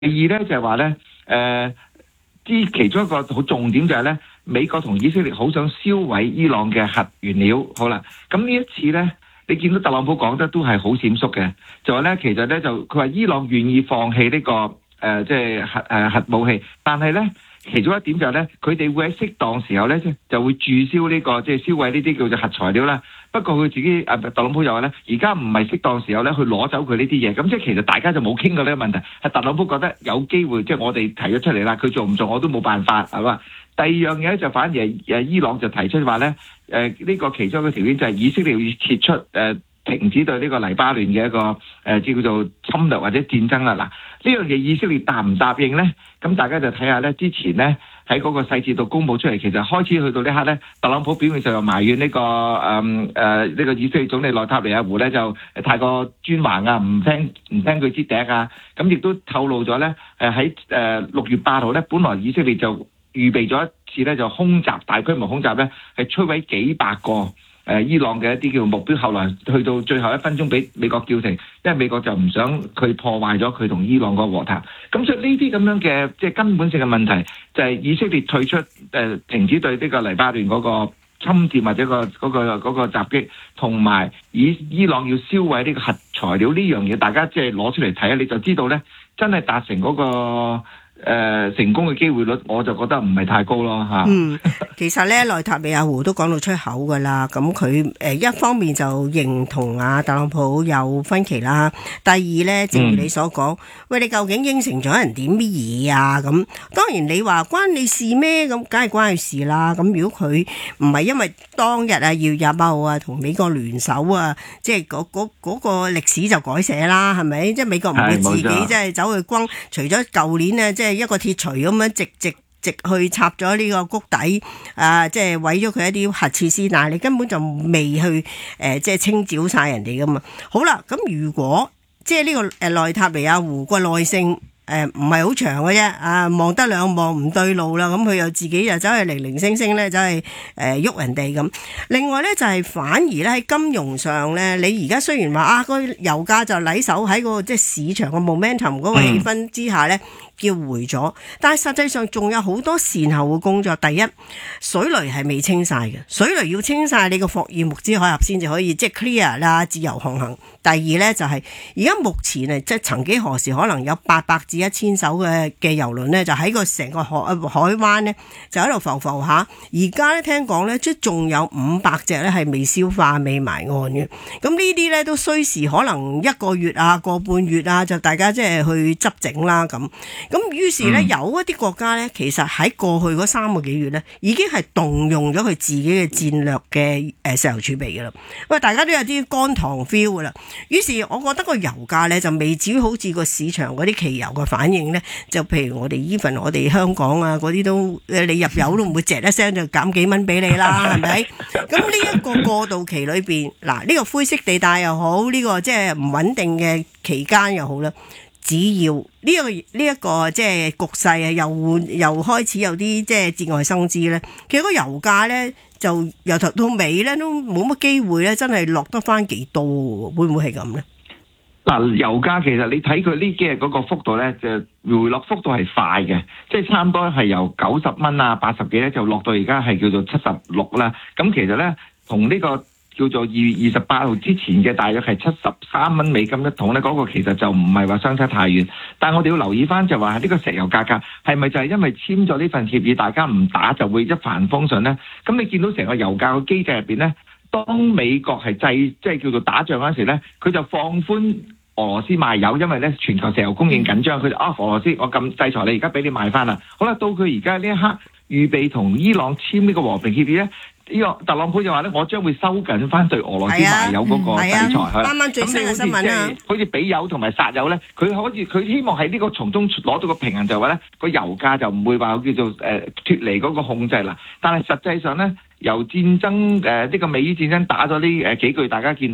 第二咧就係話咧，其中一個好重點就係咧，美國同以色列好想銷毀伊朗嘅核原料。好啦，咁呢一次咧，你見到特朗普講得都係好閃縮嘅，就話咧其實咧就佢話伊朗願意放棄呢個即係核武器，但係咧其中一點就係咧，佢哋會喺適當時候咧就會註銷呢個即係銷毀呢啲叫做核材料啦。不過佢自己特朗普又話咧，而家唔係適當時候咧去攞走佢呢啲嘢，咁即係其實大家就冇傾過呢個問題。係特朗普覺得有機會，即係我哋提咗出嚟啦，佢做唔做我都冇辦法，係嘛？第二樣嘢咧就反而係伊朗就提出話咧，呢個其中一個條件就係以色列要撤出停止對呢個黎巴嫩嘅一個叫做侵略或者戰爭啦。嗱，呢樣嘢以色列答唔答應咧？咁大家就睇下咧，之前咧喺嗰個細節度公佈出嚟，其實開始去到呢刻咧，特朗普表面上又埋怨呢個呢個以色列總理內塔尼亞胡咧就太過專橫啊，唔聽佢支笛啊，咁亦都透露咗咧喺6月8號咧，本來以色列就預備咗一次咧就空襲大規模空襲咧，係摧毀幾百個伊朗嘅一啲叫目標，後來去到最後1分鐘俾美國叫停，因為美國就唔想佢破壞咗佢同伊朗個和談。咁所以呢啲咁樣嘅即係根本性嘅問題，就係以色列退出停止對呢個黎巴嫩嗰個侵佔或者嗰個襲擊，同埋伊朗要銷毀呢個核材料呢樣嘢，大家即係攞出嚟睇，你就知道咧，真係達成嗰個成功嘅機會率，我就覺得唔係太高咯嚇。 其實咧，內塔尼亞胡都講到出口㗎啦。咁佢一方面就認同特朗普有分歧啦。第二咧，正如你所講，喂，你究竟應承咗人點乜嘢啊？咁當然你話關你事咩？咁梗係關佢事啦。咁如果佢唔係因為當日要廿8號同美國聯手即係嗰個歷史就改寫啦，係咪？即係美國唔會自己即係走去轟，除咗舊年即係一個鐵錘咁樣直去插咗呢個谷底，即係毀咗佢一啲核設施，但係你根本就未去即係清剿晒人哋噶嘛。好啦，咁如果即係呢個內塔尼亞胡個耐性唔係好長嘅啫，望得兩望唔對路啦，咁佢又自己又走去零零星星咧，走去喐人哋咁。另外咧就係反而咧喺金融上咧，你而家雖然話個油價就禮手喺個即係市場嘅 momentum 嗰個氣氛之下咧，叫回咗，但係實際上仲有好多善後嘅工作。第一，水雷係未清晒嘅，水雷要清晒你個霍爾木茲海峽先至可以即係 clear 啦，自由航行。第二咧就係而家目前即係曾幾何時可能有800至1000艘嘅郵輪咧，就喺個成個海灣咧就喺度浮下。而家咧聽講咧，即係仲有500隻咧係未消化未埋岸嘅。咁呢啲咧都需時可能1個月個半月就大家即係去執整啦咁。咁於是咧，有一啲國家咧，其實喺過去嗰3個幾月咧，已經係動用咗佢自己嘅戰略嘅石油儲備㗎啦。喂，大家都有啲乾糖 feel 㗎啦。於是，我覺得個油價咧就未至於好似個市場嗰啲期油嘅反應咧，就譬如我哋 even 我哋香港嗰啲都你入油都唔會隻一聲就減幾蚊俾你啦，係咪？咁呢一個過渡期裏邊，嗱呢個灰色地帶又好，呢個即係唔穩定嘅期間又好啦。只要呢一個即係局勢又開始有啲即係節外生枝咧，其實個油價咧就由頭到尾咧都冇乜機會咧，真係落得翻幾多喎？會唔會係咁咧？ 嗱，油價其實你睇佢呢幾日嗰個幅度咧，就回落幅度係快嘅，即係差唔多係由90蚊80幾咧，就落到而家係叫做76啦。咁其實咧同呢個叫做2月28號之前嘅大約係73蚊美金一桶咧，嗰個其實就唔係話相差太遠。但係我哋要留意翻就話呢個石油價格係咪就係因為簽咗呢份協議，大家唔打就會一帆風順咧？咁你見到成個油價嘅機制入邊咧，當美國係即係叫做打仗嗰陣時咧，佢就放寬俄羅斯賣油，因為咧全球石油供應緊張，佢就俄羅斯我咁制裁你，而家俾你賣翻啦。好啦，到佢而家呢一刻預備同伊朗簽呢個和平協議咧。呢個特朗普就話咧，我將會收緊翻對俄羅斯賣油嗰個制裁。 啱啱最新嘅新聞啊！ 好似俾油同埋殺油咧，佢希望喺呢個從中攞到個平衡，就係話咧個油價就唔會話叫做脫離嗰個控制啦。但係實際上咧，由戰爭呢個美伊戰爭打咗呢幾個月，大家見到咧，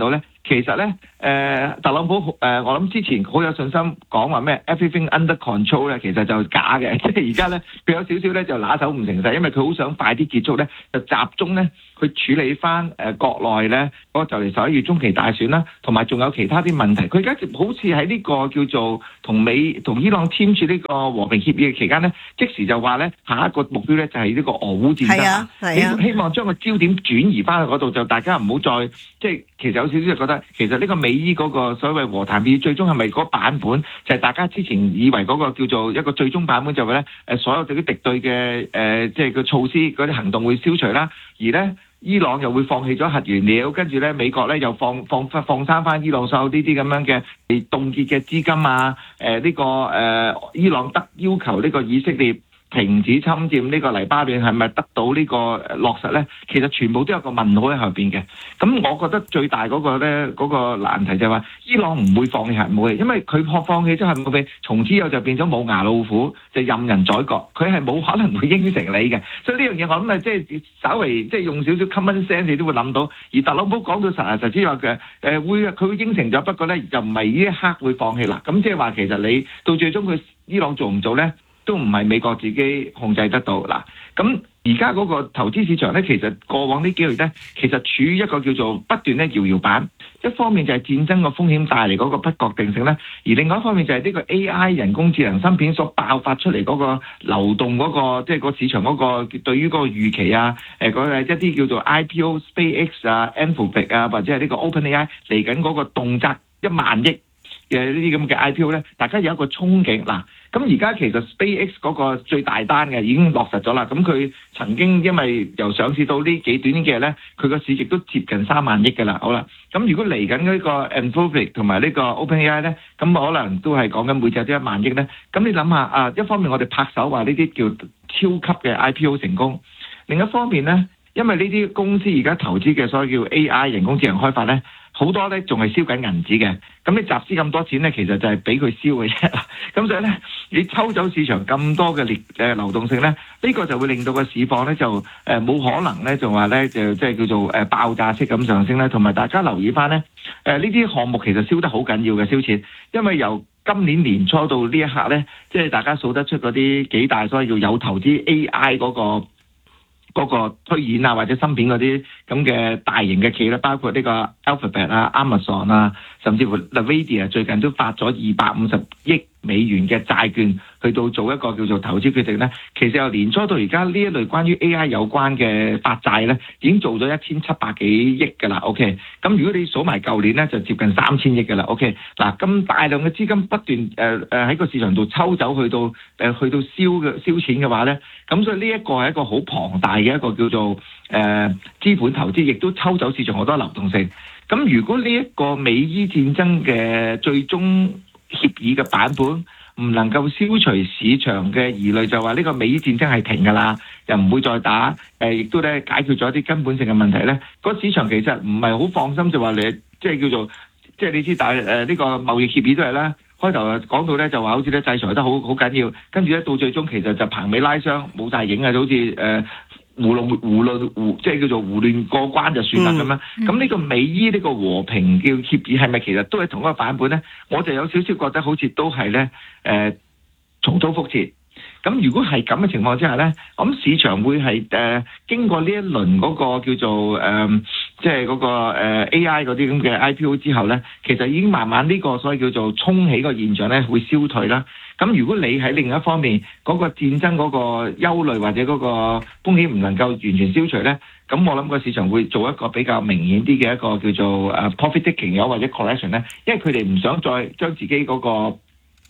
其實咧特朗普我諗之前好有信心講話咩 everything under control 咧，其實就假嘅，即係而家咧佢有少少咧就拿手唔成勢，因為佢好想快啲結束咧，就集中咧去處理翻國內咧嗰個就嚟11月中期大選啦，同埋仲有其他啲問題。佢而家好似喺呢個叫做同伊朗簽署呢個和平協議嘅期間咧，即時就話咧下一個目標咧就係呢個俄烏戰爭，希望將個焦點轉移翻去嗰度，就大家唔好再即係其實有少少就覺得其實呢個美伊嗰個所謂和談協議最終係咪嗰個版本就係大家之前以為嗰個叫做一個最終版本，就係咧所有對啲敵對嘅即係個措施嗰啲行動會消除啦，而咧伊朗又會放棄咗核原料，跟住咧美國咧又放生翻伊朗所有呢啲咁樣嘅被凍結嘅資金啊，伊朗得要求呢個以色列停止侵佔呢個黎巴嫩係咪得到呢個落實呢？其實全部都有個問號喺後邊嘅。咁我覺得最大嗰個呢嗰個難題就係話，伊朗唔會放棄核武器，因為佢放棄咗核武器，從此以後就變咗冇牙老虎，就任人宰割。佢係冇可能會應承你嘅。所以呢樣嘢我諗啊，即係稍微即係用少少 common sense 你都會諗到。而特朗普講到實之話嘅佢會應承咗，不過呢就唔係呢一刻會放棄啦。咁即係話其實你到最終伊朗做唔做呢？都唔係美國自己控制得到嗱，咁而家嗰個投資市場咧，其實過往呢幾個月咧，其實處於一個叫做不斷咧搖搖板。一方面就係戰爭個風險帶嚟嗰個不確定性咧，而另外一方面就係呢個 AI 人工智能芯片所爆發出嚟嗰個流動嗰個，即係個市場嗰個對於嗰個預期啊，一啲叫做 IPO SpaceX 啊、Anthropic 啊，或者係呢個 OpenAI 嚟緊嗰個動輒1萬億嘅呢啲咁嘅 IPO 咧，大家有一個憧憬嗱。咁而家其實 SpaceX 嗰個最大單嘅已經落實咗啦。咁佢曾經因為由上市到呢幾短幾日咧，佢個市值都接近3萬億㗎啦。好啦，咁如果嚟緊呢個 Anthropic 同埋呢個 OpenAI 咧，咁可能都係講緊每隻都1萬億咧。咁你諗下一方面我哋拍手話呢啲叫超級嘅 IPO 成功，另一方面咧，因為呢啲公司而家投資嘅所謂叫 AI 人工智能開發咧，好多咧仲係燒緊銀紙嘅。咁你集資咁多錢咧，其實就係俾佢燒嘅啫。咁所以咧，你抽走市場咁多嘅流動性咧，呢個就會令到個市況咧就冇可能咧，就話咧就即係叫做爆炸式咁上升咧。同埋大家留意翻咧，呢啲項目其實燒得好緊要嘅燒錢，因為由今年年初到呢一刻咧，即係大家數得出嗰啲幾大，所以要有投資 AI 嗰個推演啊，或者芯片嗰啲咁嘅大型嘅企業咧，包括呢個 Alphabet 啊、Amazon 啊，甚至乎 Nvidia 最近都發咗250億美元嘅債券，去到做一個叫做投資決定咧。其實由年初到而家呢一類關於 AI 有關嘅發債咧，已經做咗1700幾億㗎啦。OK， 咁如果你數埋舊年咧，就接近3000億㗎啦。OK， 嗱咁大量嘅資金不斷喺個市場度抽走，去到燒錢嘅話咧，咁所以呢一個係一個好龐大嘅一個叫做資本投資，亦都抽走市場好多流動性。咁如果呢一個美伊戰爭嘅最終協議嘅版本唔能夠消除市場嘅疑慮，就話呢個美伊戰爭係停㗎啦，又唔會再打，亦都咧解決咗一啲根本性嘅問題咧。個市場其實唔係好放心，就話你即係叫做即係你知，但係呢個貿易協議都係啦。開頭講到咧就話好似咧制裁得好緊要，跟住咧到最終其實就棚尾拉傷冇晒影啊，就好似即係叫做胡亂過關就算啦咁樣。咁呢個美伊呢個和平叫協議係咪其實都係同一個版本咧？我就有少少覺得好似都係咧重蹈覆轍。咁如果係咁嘅情況之下咧，咁市場會係經過呢一輪嗰個叫做即係嗰個AI 嗰啲咁嘅 IPO 之後咧，其實已經慢慢呢個所謂叫做衝起個現象咧會消退啦。咁如果你喺另一方面嗰個戰爭嗰個憂慮或者嗰個風險唔能夠完全消除咧，咁我諗個市場會做一個比較明顯啲嘅一個叫做profit taking 又或者 correction 咧，因為佢哋唔想再將自己嗰個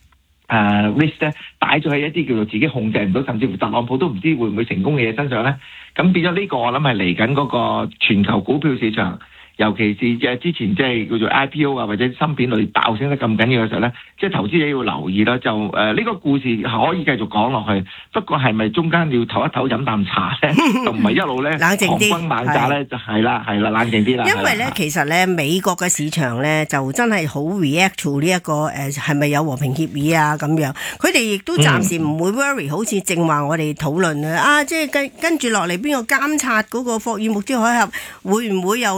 risk 咧擺咗喺一啲叫做自己控制唔到，甚至乎特朗普都唔知會唔會成功嘅嘢身上咧，咁變咗呢個我諗係嚟緊嗰個全球股票市場，尤其是之前即係叫做 IPO 啊或者芯片類爆升得咁緊要嘅時候咧，即係投資者要留意啦。就呢個故事可以繼續講落去，不過係咪中間要唞一唞飲啖茶咧，就唔係一路咧冷靜啲狂轟猛炸咧，就係啦冷靜啲啦。 因為咧其實咧美國嘅市場咧就真係好 react to 呢一個係咪有和平協議啊咁樣，佢哋亦都暫時唔會 worry，好似正話我哋討論即係跟住落嚟邊個監察嗰個霍爾木茲海峽會唔會又鬧交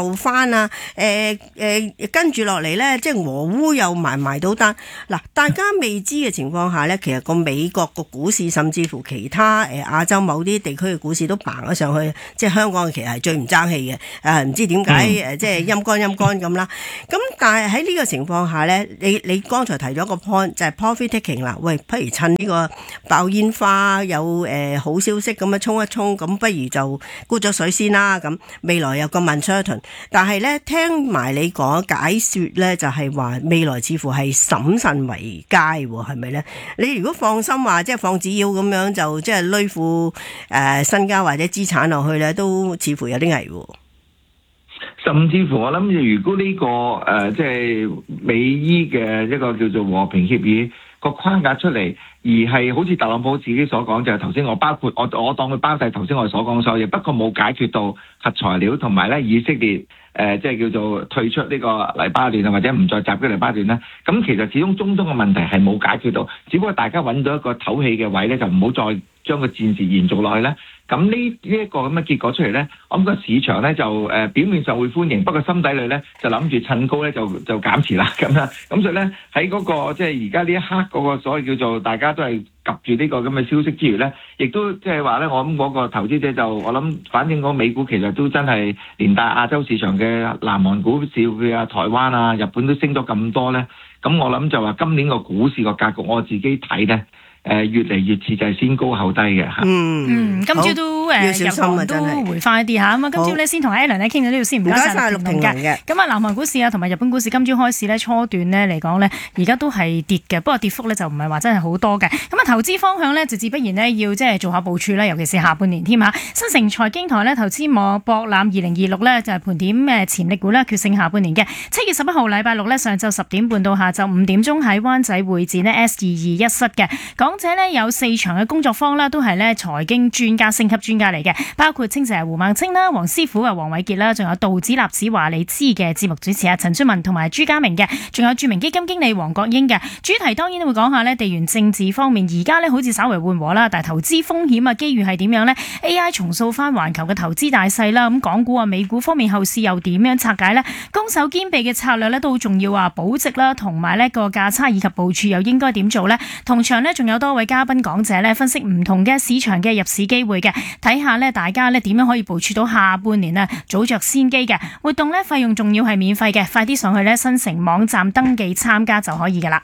就翻啊，跟住落嚟咧，即係俄烏又埋到單。嗱，大家未知嘅情況下咧，其實個美國個股市，甚至乎其他亞洲某啲地區嘅股市都嘭咗上去，即係香港其實係最唔爭氣嘅，唔知點解即係陰乾咁啦。咁但係喺呢個情況下咧，你剛才提咗個 point 就係 profit taking 啦。喂，不如趁呢個爆煙花有好消息咁樣衝一衝，咁不如就沽咗水先啦。咁未來有個 uncertain， 但係咧聽埋你講解說咧，就係話未來似乎係審慎為佳，係咪咧？你如果放心話，即係放紙鷂咁樣就即係攞副身家或者資產落去咧，都似乎有啲危。 甚至乎我諗，如果呢個即係美伊嘅一個叫做和平協議個框架出嚟，而係好似特朗普自己所講，就係頭先我包括我當佢包晒頭先我所講嘅所有嘢，不過冇解決到核材料同埋咧以色列即係叫做退出呢個黎巴嫩啊，或者唔再襲擊黎巴嫩咧。咁其實始終中東嘅問題係冇解決到，只不過大家揾到一個唞氣嘅位咧，就唔好再將個戰事延續落去咧。咁呢一個咁嘅結果出嚟咧，我諗個市場咧就表面上會歡迎，不過心底裏咧就諗住趁高咧就減持啦咁啦。咁所以咧喺嗰個即係而家呢一刻嗰個所謂叫做大家都係及住呢個咁嘅消息之餘咧，亦都即係話咧，我諗嗰個投資者就我諗，反正嗰美股其實都真係連帶亞洲市場嘅南韓股市啊、台灣啊、日本都升咗咁多咧。咁我諗就話今年個股市個格局，我自己睇咧。越嚟越似就係先高後低嘅嚇。 今朝都日韓都回翻一啲嚇。咁啊，今朝咧先同 Alan 咧傾到呢度先，唔該晒陸平嘅。咁啊，南韓股市啊同埋日本股市今朝開市咧初段咧嚟講咧，而家都係跌嘅，不過跌幅咧就唔係話真係好多嘅。咁啊，投資方向咧就自不然咧要即係做下部署啦，尤其是下半年添嚇。新城財經台咧投資網博覽2026咧就係盤點潛力股啦，決勝下半年嘅。7月11號禮拜六咧上晝10點半到下晝5點鐘喺灣仔會展呢 S221室嘅。講者呢有4場嘅工作坊啦，都係咧財經專家、星級專家嚟嘅，包括清姐胡孟青啦、黃師傅啊、黃偉傑啦，仲有道指、納指、話你知嘅節目主持陳俊文同埋朱家明嘅，仲有著名基金經理黃國英嘅。主題當然會講下咧地緣政治方面，而家咧好似稍為緩和啦，但係投資風險啊、機遇係點樣呢？ AI 重塑翻環球嘅投資大勢啦，咁港股啊、美股方面後市又點樣拆解呢？攻守兼備嘅策略咧都好重要啊，保值啦，同埋呢個價差以及部署又應該點做呢？同場呢仲有多位嘉賓講者咧分析唔同嘅市場嘅入市機會嘅，睇下咧大家咧點樣可以部署到下半年啊，早着先機嘅活動咧，費用仲要係免費嘅，快啲上去咧新城網站登記參加就可以噶啦。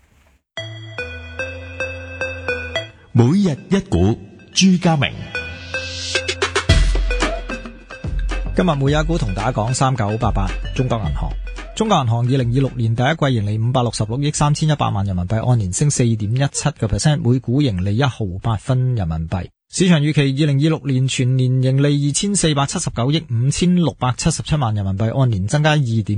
每日一股，朱家明。 今日每日一股同大家講3988中國銀行。中國銀行2026年第一季盈利566億3100萬人民幣，按年升 4.17%， 每股盈利1毫8分人民幣。市場預期2026年全年盈利2479億5677萬人民幣，按年增加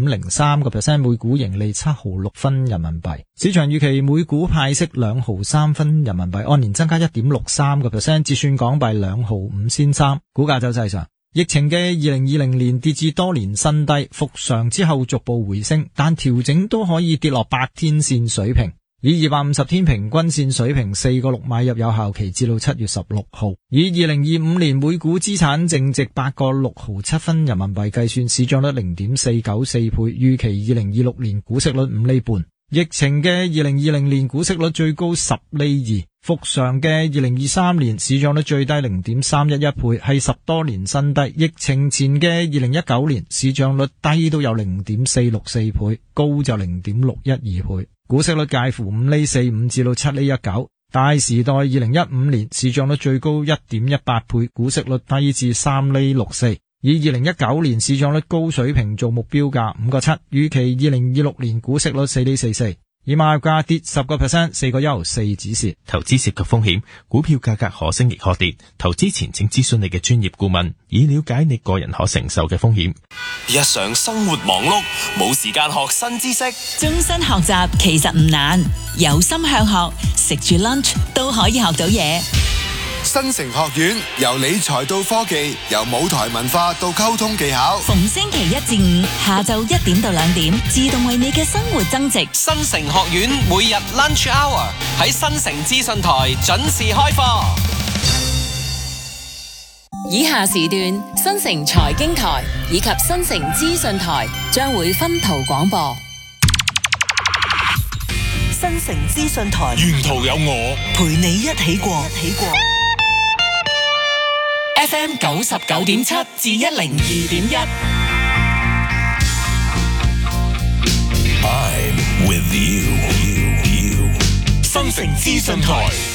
2.03%， 每股盈利7毫6分人民幣。市場預期每股派息2毫3分人民幣，按年增加 1.63%， 折算港幣2毫5仙3。股價走勢上，疫情嘅2020年跌至多年新低，復常之後逐步回升，但調整都可以跌落百天線水平，以250天平均線水平4個6買入有效期至到7月16號。以2025年每股資產淨值8個6毫7分人民幣計算，市賬率 0.494 倍，預期2026年股息率5厘半。疫情嘅2020年股息率最高10厘2，復常嘅2023年市賬率最低 0.311 倍，係10多年新低。疫情前嘅2019年市賬率低都有 0.464 倍，高就 0.612 倍。股息率介乎5厘45至到7厘19。大時代2015年市賬率最高 1.18 倍，股息率低至3厘64。以2019年市賬率高水平做目標價5個7，預期2026年股息率4厘44。以買入價跌 10%， 4個1毫4止蝕。 投資涉及風險，股票價格可升亦可跌，投資前請諮詢你嘅專業顧問，以了解你個人可承受嘅風險。 日常生活忙碌，冇時間學新知識。 終身學習其實唔難，有心向學，食住 lunch 都可以學到嘢。 新城學院由理財到科技，由舞台文化到溝通技巧， 逢星期1至5下晝1點到2點，自動為你嘅生活增值。 新城學院每日 lunch hour 喺新城資訊台準時開課。 以下時段新城財經台以及新城資訊台將會分途廣播。 新城資訊台沿途有我陪你一起過。 FM 99.7至102.1。 I'm with you。新城資訊台。